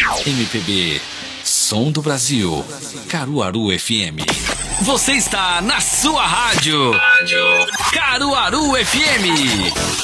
MPB, som do Brasil. Caruaru FM. Você está na sua rádio. Caruaru FM.